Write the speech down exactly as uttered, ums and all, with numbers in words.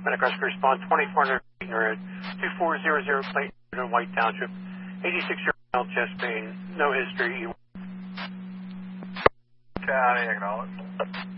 Medic Rescue Response twenty-four hundred feet in two four zero zero Clayton in White Township. eighty-six year old chest pain. No history. County, acknowledge.